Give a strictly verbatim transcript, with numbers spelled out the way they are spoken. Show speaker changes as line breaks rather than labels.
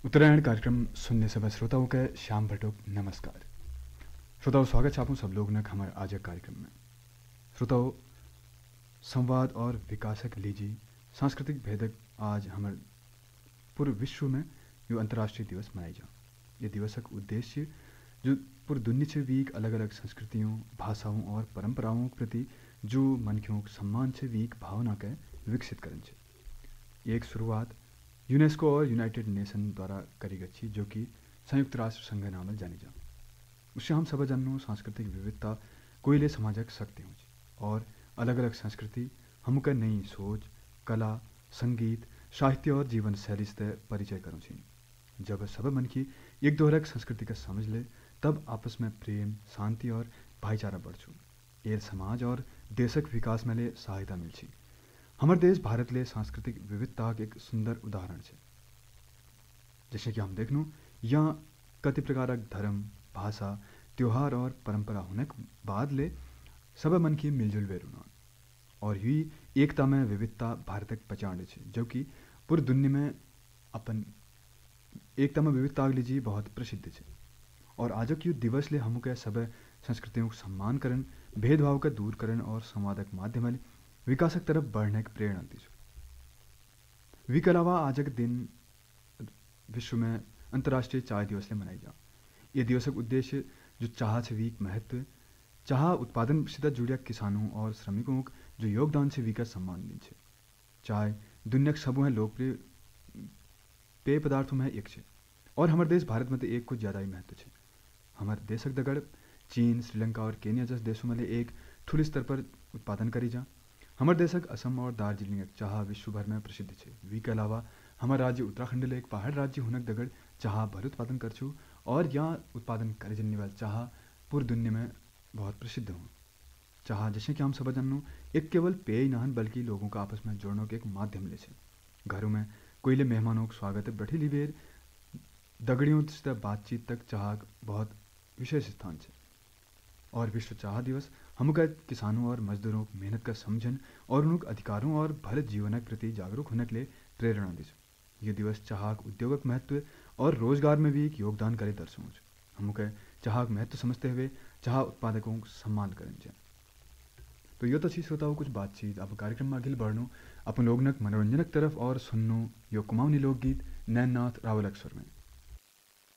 उत्तरायण कार्यक्रम सुनने सब श्रोताओं के श्याम भट्टोक नमस्कार। श्रोताओं, स्वागत है आप सब लोग ने हमारे आज के कार्यक्रम में। श्रोताओं, संवाद और विकासक लीजी सांस्कृतिक भेदक आज हमारे पूरे विश्व में यो अंतर्राष्ट्रीय दिवस मनाई जा। ये दिवसक उद्देश्य जो पूरी दुनिया से वीक अलग अलग संस्कृतियों, भाषाओं और परंपराओं के प्रति जो मनखियों सम्मान से वीक भावना के विकसित करन छे। एक शुरुआत यूनेस्को और यूनाइटेड नेशन द्वारा करी गई, जो कि संयुक्त राष्ट्र संघ नामल जानी जा। उससे हम सब जानो सांस्कृतिक विविधता कोयले समाजक शक्ति हो और अलग अलग संस्कृति हमका नई सोच, कला, संगीत, साहित्य और जीवन शैली से परिचय करूँ छी। जब सब मन की एक दोहरक संस्कृति का समझ ले, तब आपस में प्रेम, शांति और भाईचारा बढ़ छू। ये समाज और देशक विकास में ले सहायता मिल छी। हमारे देश भारत ले सांस्कृतिक विविधता के एक सुंदर उदाहरण है। जैसे कि हम देखनू यहाँ कति प्रकारक धर्म, भाषा, त्योहार और परंपरा होने के बाद ले सब मन की मिलजुल बेरुना और यही एकता में विविधता भारतक पहचान है, जो कि पूरी दुनिया में अपन एकता में विविधता लीजिए बहुत प्रसिद्ध है। और आज के दिवस ले हम सब संस्कृतियों को सम्मान करन, भेदभाव का दूर करन और संवादक माध्यम विकासक तरफ बढ़ने की प्रेरणा दी। विक अलावा आज के दिन विश्व में अंतर्राष्ट्रीय चाय दिवस ले मनाई जा। ये दिवस का उद्देश्य जो चाह से वीक महत्व, चाह उत्पादन से जुड़िया किसानों और श्रमिकों जो योगदान से वीका सम्मान दी छे। चाय दुनिया के सबों लोकप्रिय पेय पदार्थों में एक है और हमारे देश भारत में तो एक कुछ ज़्यादा ही महत्व है। हमारे देशक दगड़ चीन, श्रीलंका और केन्या जैसे देशों में एक ठुल स्तर पर उत्पादन करी जा। हमारे देशक असम और दार्जिलिंग चाह विश्व भर में प्रसिद्ध है। वी के अलावा हमारा राज्य उत्तराखंड ले एक पहाड़ राज्य होने दगड़ चाह भर उत्पादन कर छू और यहाँ उत्पादन करे जाने वाले चाह पूरी दुनिया में बहुत प्रसिद्ध हो। चाह जैसे कि हम सब जानो एक केवल पेय नहन बल्कि लोगों का आपस में जोड़ने के एक माध्यम ले छे। घरों में कोयले मेहमानों का स्वागत बैठी ली बेर दगड़ियों से बातचीत तक चाह बहुत विशेष स्थान है। और विश्व चाह दिवस हमका किसानों और मजदूरों की मेहनत का समझन और उनके अधिकारों और भले जीवन के प्रति जागरूक होने के लिए प्रेरणा दी। ये दिवस चाह उद्योगक महत्व और रोजगार में भी एक योगदान करे दर्शो। हमका चाह महत्व समझते हुए चाह उत्पादकों को सम्मान करें जाए। तो यो तो श्रोताओं कुछ बातचीत अब कार्यक्रम में आगे बढ़नो अपन लोगनक मनोरंजनक तरफ और सुननो यो कुमाऊनी लोकगीत नैननाथ रावल अक्षर में।